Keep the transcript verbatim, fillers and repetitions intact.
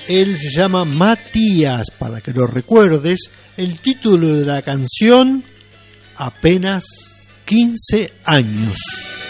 Él se llama Matías, para que lo recuerdes. El título de la canción, Apenas quince años.